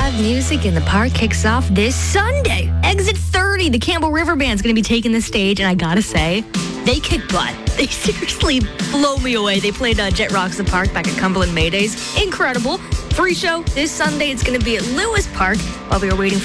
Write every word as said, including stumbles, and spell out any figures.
Live music in the park kicks off this Sunday. Exit thirty, the Campbell River Band's going to be taking the stage, and I gotta say, they kick butt. They seriously blow me away. They played uh, Jet Rocks the Park back at Cumberland May Days. Incredible. Free show this Sunday. It's going to be at Lewis Park while we are waiting for